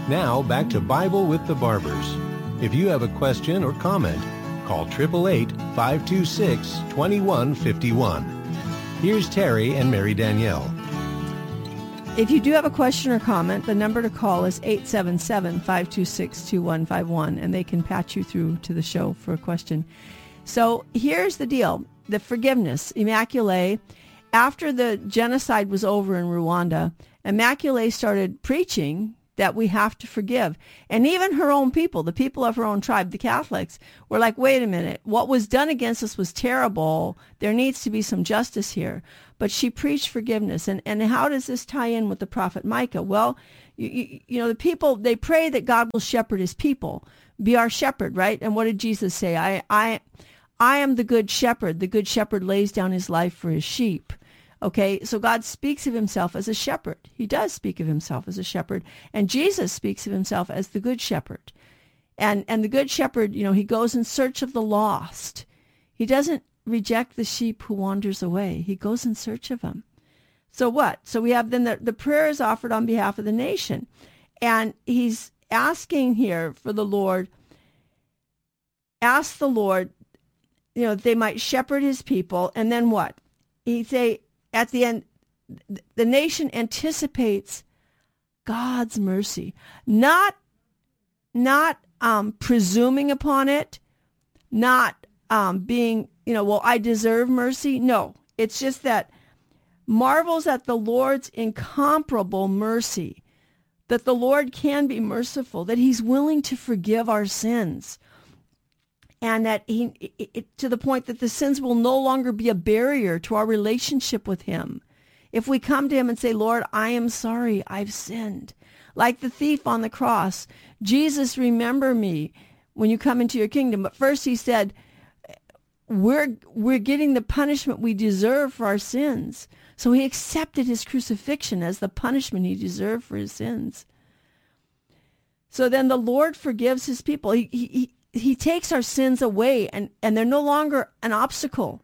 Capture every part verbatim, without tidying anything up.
Now, back to Bible with the Barbers. If you have a question or comment, call eight eight eight, five two six, two one five one. Here's Terry and Mary Danielle. If you do have a question or comment, the number to call is eight seven seven, five two six, two one five one, and they can patch you through to the show for a question. So here's the deal. The forgiveness, Immaculée, after the genocide was over in Rwanda, Immaculée started preaching that we have to forgive. And even her own people, the people of her own tribe, the Catholics, were like, wait a minute, what was done against us was terrible. There needs to be some justice here. But she preached forgiveness. And, and how does this tie in with the prophet Micah? Well, you, you, you know, the people, they pray that God will shepherd his people, be our shepherd, right? And what did Jesus say? I, I, I am the good shepherd. The good shepherd lays down his life for his sheep. Okay, so God speaks of himself as a shepherd. He does speak of himself as a shepherd. And Jesus speaks of himself as the good shepherd. And and the good shepherd, you know, he goes in search of the lost. He doesn't reject the sheep who wanders away. He goes in search of them. So what? So we have then the, the prayer is offered on behalf of the nation. And he's asking here for the Lord, ask the Lord, you know, that they might shepherd his people. And then what? He say, at the end, the nation anticipates God's mercy, not not um, presuming upon it, not um, being, you know, well, I deserve mercy. No, it's just that marvels at the Lord's incomparable mercy, that the Lord can be merciful, that he's willing to forgive our sins. And that he, it, it, to the point that the sins will no longer be a barrier to our relationship with him. If we come to him and say, Lord, I am sorry, I've sinned. Like the thief on the cross, Jesus, remember me when you come into your kingdom. But first he said, we're, we're getting the punishment we deserve for our sins. So he accepted his crucifixion as the punishment he deserved for his sins. So then the Lord forgives his people. He, he, he He takes our sins away, and, and they're no longer an obstacle.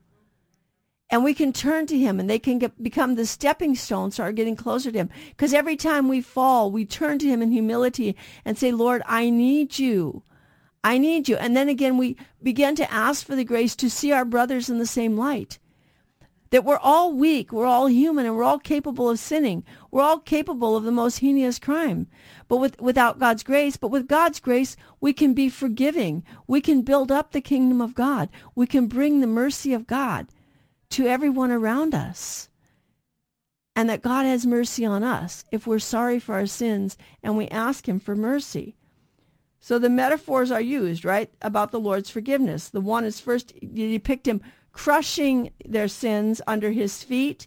And we can turn to him, and they can get, become the stepping stones to our getting closer to him. Because every time we fall, we turn to him in humility and say, Lord, I need you. I need you. And then again, we begin to ask for the grace to see our brothers in the same light. That we're all weak, we're all human, and we're all capable of sinning. We're all capable of the most heinous crime. But with, without God's grace, but with God's grace, we can be forgiving. We can build up the kingdom of God. We can bring the mercy of God to everyone around us. And that God has mercy on us if we're sorry for our sins and we ask him for mercy. So the metaphors are used, right, about the Lord's forgiveness. The one is first, you depict him crushing their sins under his feet,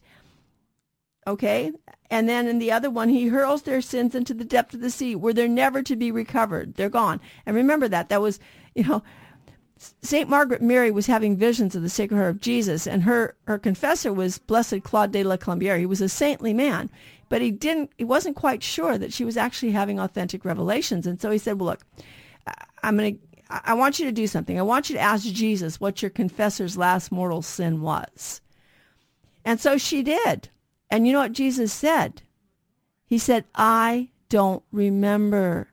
okay? And then in the other one, he hurls their sins into the depth of the sea where they're never to be recovered. They're gone. And remember that. That was, you know, Saint Margaret Mary was having visions of the Sacred Heart of Jesus, and her, her confessor was Blessed Claude de la Colombière. He was a saintly man, but he didn't, he wasn't quite sure that she was actually having authentic revelations. And so he said, well, look, I'm going to, I want you to do something. I want you to ask Jesus what your confessor's last mortal sin was. And so she did. And you know what Jesus said? He said, I don't remember.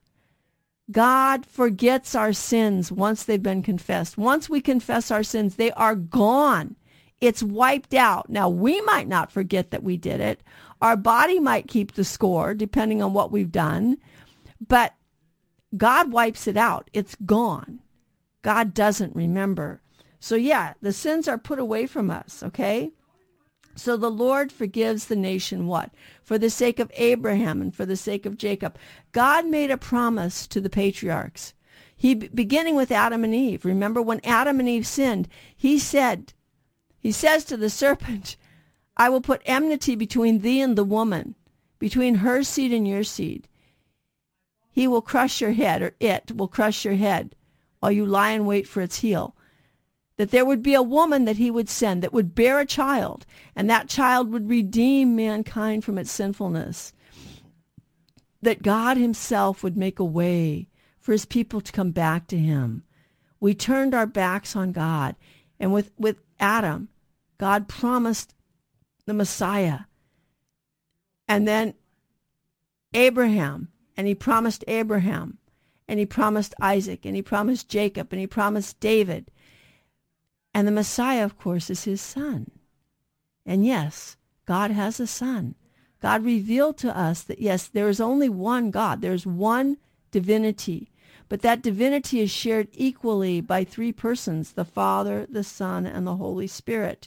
God forgets our sins once they've been confessed. Once we confess our sins, they are gone. It's wiped out. Now, we might not forget that we did it. Our body might keep the score, depending on what we've done. But God wipes it out. It's gone. God doesn't remember. So yeah, the sins are put away from us, okay? So the Lord forgives the nation what? For the sake of Abraham and for the sake of Jacob. God made a promise to the patriarchs. He, beginning with Adam and Eve. Remember when Adam and Eve sinned, he said, he says to the serpent, I will put enmity between thee and the woman, between her seed and your seed. He will crush your head, or it will crush your head while you lie in wait for its heel. That there would be a woman that he would send that would bear a child, and that child would redeem mankind from its sinfulness. That God himself would make a way for his people to come back to him. We turned our backs on God. And with, with Adam, God promised the Messiah. And then Abraham. and he promised Abraham, and he promised Isaac, and he promised Jacob, and he promised David. And the Messiah, of course, is his son. And yes, God has a son. God revealed to us that, yes, there is only one God. There's one divinity. But that divinity is shared equally by three persons, the Father, the Son, and the Holy Spirit.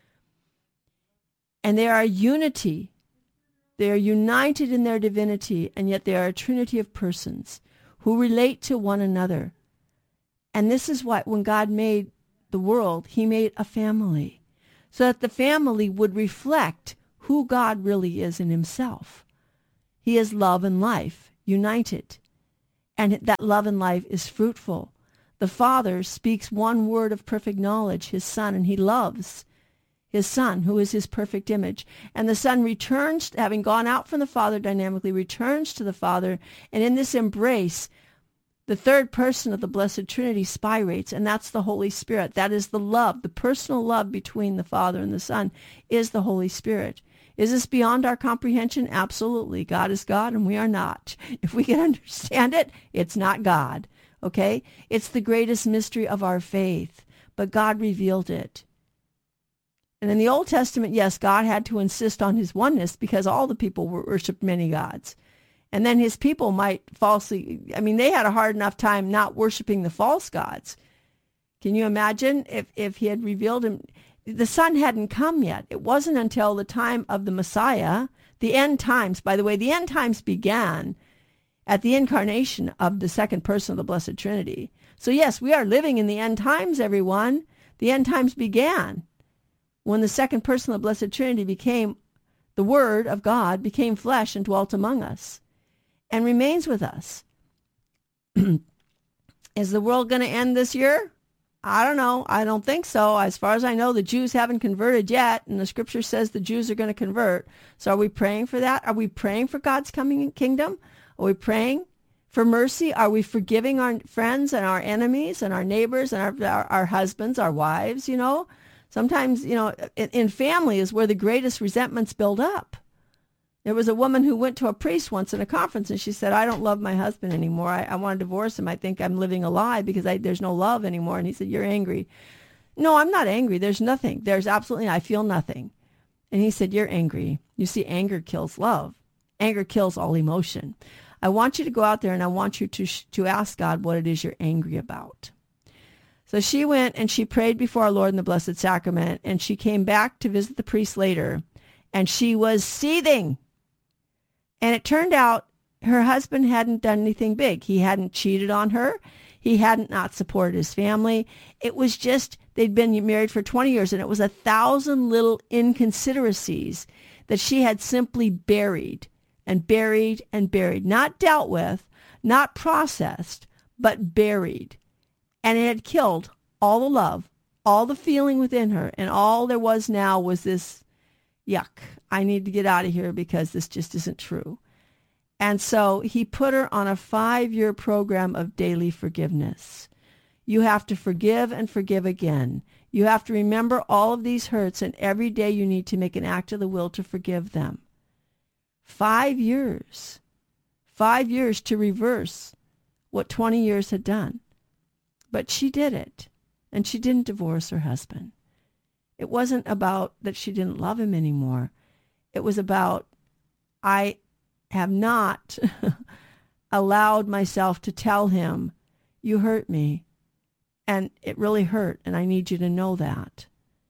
And they are a unity. They are united in their divinity, and yet they are a trinity of persons who relate to one another. And this is why when God made the world, he made a family, so that the family would reflect who God really is in himself. He is love and life, united. And that love and life is fruitful. The Father speaks one word of perfect knowledge, his Son, and he loves his Son, who is his perfect image. And the Son returns, having gone out from the Father dynamically, returns to the Father. And in this embrace, the third person of the Blessed Trinity spirates, and that's the Holy Spirit. That is the love, the personal love between the Father and the Son is the Holy Spirit. Is this beyond our comprehension? Absolutely. God is God and we are not. If we can understand it, it's not God. Okay? It's the greatest mystery of our faith, but God revealed it. And in the Old Testament, yes, God had to insist on his oneness because all the people worshiped many gods. And then his people might falsely, I mean, they had a hard enough time not worshiping the false gods. Can you imagine if, if he had revealed him? The Son hadn't come yet. It wasn't until the time of the Messiah, the end times. By the way, the end times began at the incarnation of the second person of the Blessed Trinity. So yes, we are living in the end times, everyone. The end times began when the second person of the Blessed Trinity became, the Word of God became flesh and dwelt among us and remains with us. Is the world going to end this year? I don't know. I don't think so. As far as I know, the Jews haven't converted yet, and the scripture says the Jews are going to convert. So are we praying for that? Are we praying for God's coming kingdom? Are we praying for mercy? Are we forgiving our friends and our enemies and our neighbors and our, our, our husbands, our wives, you know? Sometimes, you know, in, in family is where the greatest resentments build up. There was a woman who went to a priest once in a conference, and she said, I don't love my husband anymore. I, I want to divorce him. I think I'm living a lie because I, there's no love anymore. And he said, you're angry. No, I'm not angry. There's nothing. There's absolutely, I feel nothing. And he said, you're angry. You see, anger kills love. Anger kills all emotion. I want you to go out there and I want you to, to ask God what it is you're angry about. So she went and she prayed before our Lord in the Blessed Sacrament, and she came back to visit the priest later, and she was seething. And it turned out her husband hadn't done anything big. He hadn't cheated on her. He hadn't not supported his family. It was just, they'd been married for twenty years, and it was a thousand little inconsideracies that she had simply buried and buried and buried. Not dealt with, not processed, but buried. And it had killed all the love, all the feeling within her, and all there was now was this, yuck, I need to get out of here because this just isn't true. And so he put her on a five-year program of daily forgiveness. You have to forgive and forgive again. You have to remember all of these hurts, and every day you need to make an act of the will to forgive them. Five years. Five years to reverse what twenty years had done. But she did it, and she didn't divorce her husband. It wasn't about that she didn't love him anymore. It was about, I have not allowed myself to tell him, you hurt me, and it really hurt, and I need you to know that.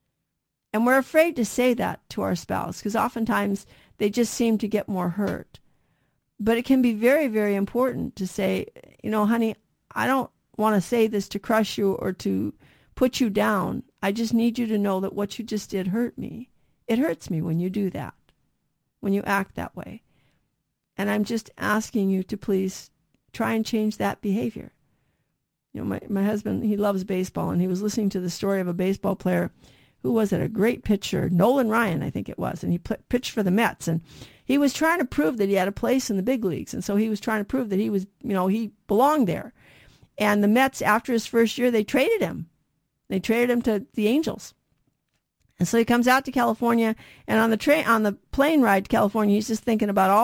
And we're afraid to say that to our spouse, because oftentimes they just seem to get more hurt. But it can be very, very important to say, you know, honey, I don't want to say this to crush you or to put you down. I just need you to know that what you just did hurt me. It hurts me when you do that, when you act that way. And I'm just asking you to please try and change that behavior. You know, my, my husband, he loves baseball, and he was listening to the story of a baseball player who was it, a great pitcher, Nolan Ryan, I think it was, and he pl- pitched for the Mets, and he was trying to prove that he had a place in the big leagues, and so he was trying to prove that he was, you know, he belonged there. And the Mets, after his first year, they traded him. They traded him to the Angels. And so he comes out to California, and on the train, on the plane ride to California, he's just thinking about all the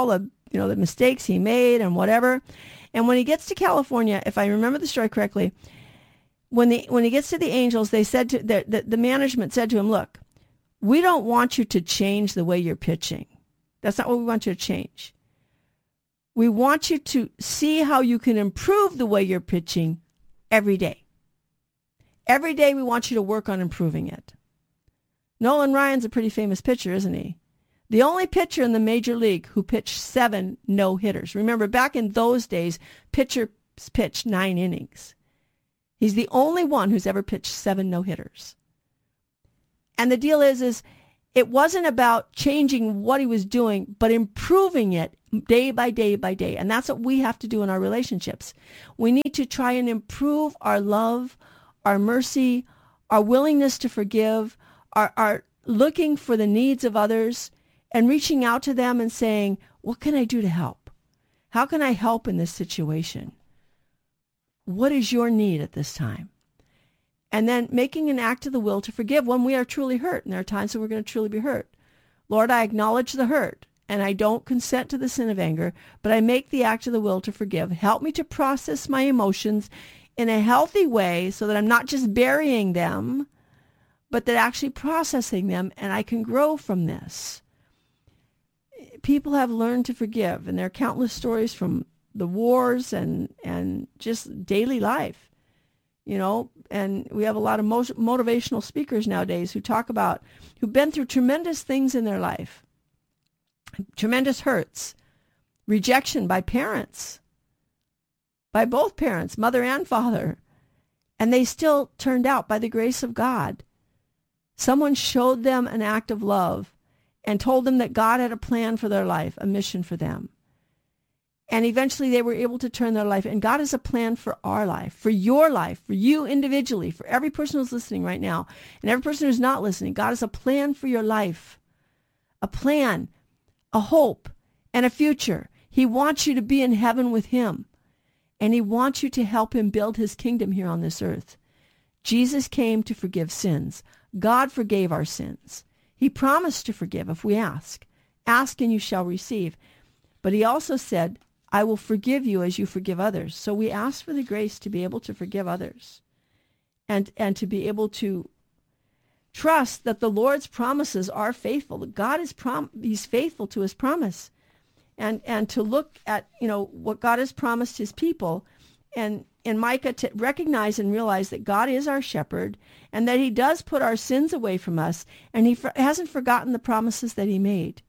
you know, the mistakes he made and whatever. And when he gets to California, if I remember the story correctly, when the when he gets to the Angels, they said to the, the, the management said to him, look, we don't want you to change the way you're pitching. That's not what we want you to change. We want you to see how you can improve the way you're pitching every day. Every day we want you to work on improving it. Nolan Ryan's a pretty famous pitcher, isn't he? The only pitcher in the major league who pitched seven no-hitters. Remember, back in those days, pitchers pitched nine innings. He's the only one who's ever pitched seven no-hitters. And the deal is, is it wasn't about changing what he was doing, but improving it day by day by day. And that's what we have to do in our relationships. We need to try and improve our love, our mercy, our willingness to forgive, our, our looking for the needs of others, and reaching out to them and saying, what can I do to help? How can I help in this situation? What is your need at this time? And then making an act of the will to forgive when we are truly hurt. And there are times when we're going to truly be hurt. Lord, I acknowledge the hurt, and I don't consent to the sin of anger, but I make the act of the will to forgive. Help me to process my emotions in a healthy way so that I'm not just burying them, but that actually processing them, and I can grow from this. People have learned to forgive, and there are countless stories from the wars and, and just daily life, you know, and we have a lot of mo- motivational speakers nowadays who talk about, who've been through tremendous things in their life, tremendous hurts, rejection by parents, by both parents, mother and father, and they still turned out by the grace of God. Someone showed them an act of love and told them that God had a plan for their life, a mission for them. And eventually they were able to turn their life. And God has a plan for our life, for your life, for you individually, for every person who's listening right now, and every person who's not listening. God has a plan for your life, a plan, a hope, and a future. He wants you to be in heaven with him, and he wants you to help him build his kingdom here on this earth. Jesus came to forgive sins. God forgave our sins. He promised to forgive if we ask. Ask and you shall receive. But he also said, I will forgive you as you forgive others. So we ask for the grace to be able to forgive others and, and to be able to trust that the Lord's promises are faithful. God is prom- he's faithful to his promise. And, and to look at, you know, what God has promised his people, and in Micah to recognize and realize that God is our shepherd and that he does put our sins away from us, and he for- hasn't forgotten the promises that he made.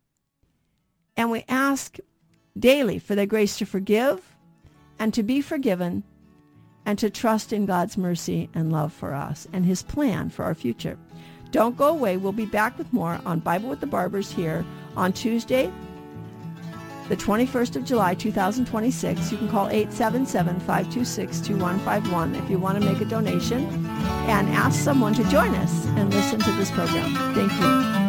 And we ask daily for the grace to forgive and to be forgiven and to trust in God's mercy and love for us and his plan for our future. Don't go away. We'll be back with more on Bible with the Barbers here on Tuesday, the twenty-first of July, two thousand twenty-six. You can call eight seven seven, five two six, two one five one if you want to make a donation and ask someone to join us and listen to this program. Thank you.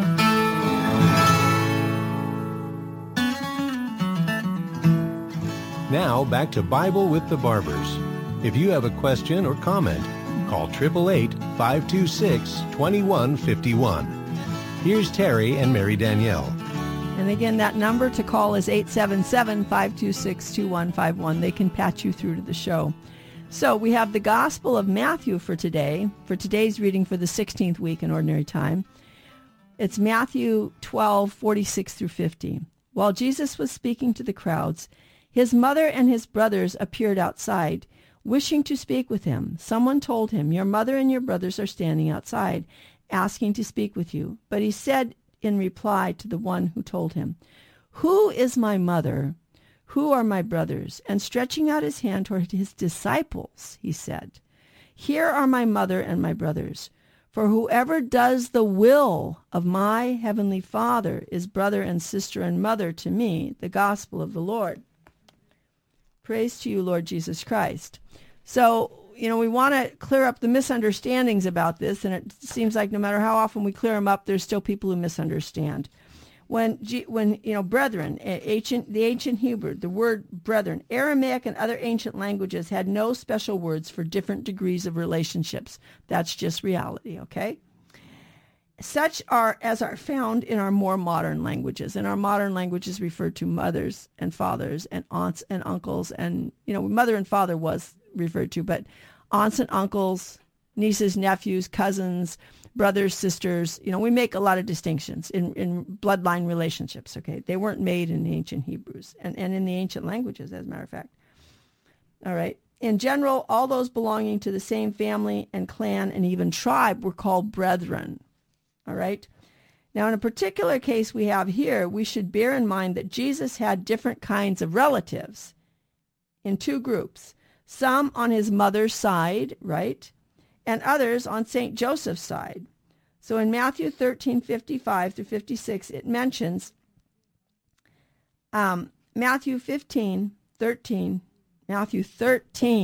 Now, back to Bible with the Barbers. If you have a question or comment, call eight eight eight, five two six, two one five one. Here's Terry and Mary Danielle. And again, that number to call is eight seven seven, five two six, two one five one. They can patch you through to the show. So we have the Gospel of Matthew for today, for today's reading for the sixteenth week in Ordinary Time. It's Matthew twelve, forty-six through fifty. While Jesus was speaking to the crowds, his mother and his brothers appeared outside, wishing to speak with him. Someone told him, your mother and your brothers are standing outside, asking to speak with you. But he said in reply to the one who told him, who is my mother? Who are my brothers? And stretching out his hand toward his disciples, he said, here are my mother and my brothers. For whoever does the will of my heavenly Father is brother and sister and mother to me. The gospel of the Lord. Praise to you, Lord Jesus Christ. So, you know, we want to clear up the misunderstandings about this, and it seems like no matter how often we clear them up, there's still people who misunderstand. When, when you know, brethren, ancient, the ancient Hebrew, the word brethren, Aramaic and other ancient languages had no special words for different degrees of relationships. That's just reality, okay? such are as are found in our more modern languages. In our modern languages referred to mothers and fathers and aunts and uncles, and, you know, mother and father was referred to, but aunts and uncles, nieces, nephews, cousins, brothers, sisters, you know, we make a lot of distinctions in, in bloodline relationships, okay? They weren't made in the ancient Hebrews and, and in the ancient languages, as a matter of fact. All right. In general, all those belonging to the same family and clan and even tribe were called brethren. All right. Now, in a particular case we have here, we should bear in mind that Jesus had different kinds of relatives in two groups, some on his mother's side, right, and others on Saint Joseph's side. So in Matthew thirteen, fifty-five through fifty-six, it mentions um, Matthew fifteen, thirteen, Matthew thirteen,